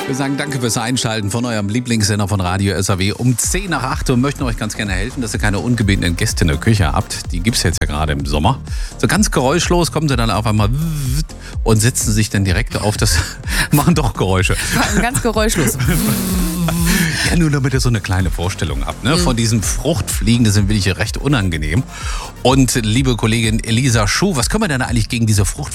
Wir sagen danke fürs Einschalten von eurem Lieblingssender von Radio SAW um 10 nach 8 und möchten euch ganz gerne helfen, dass ihr keine ungebetenen Gäste in der Küche habt. Die gibt es jetzt ja gerade im Sommer. So ganz geräuschlos kommen sie dann auf einmal und setzen sich dann direkt auf das, machen doch Geräusche. Ganz geräuschlos. Ja, nur damit ihr so eine kleine Vorstellung habt, ne? Von diesen Fruchtfliegen, das sind wirklich recht unangenehm. Und liebe Kollegin Elisa Schuh, was können wir denn eigentlich gegen diese Fruchtfliegen